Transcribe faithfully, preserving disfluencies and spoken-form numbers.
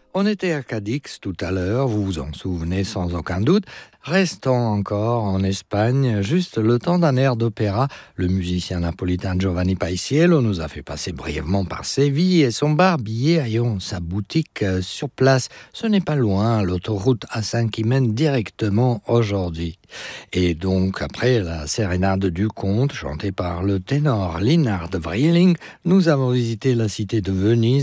On était à Cadix tout à l'heure, vous vous en souvenez sans aucun doute. Restons encore en Espagne, juste le temps d'un air d'opéra. Le musicien napolitain Giovanni Paisiello nous a fait passer brièvement par Séville et son barbier ayant sa boutique sur place. Ce n'est pas loin, l'autoroute A cinq qui mène directement aujourd'hui. Et donc, après la sérénade du comte, chantée par le ténor Linhard Vrieling, nous avons visité la cité de Venise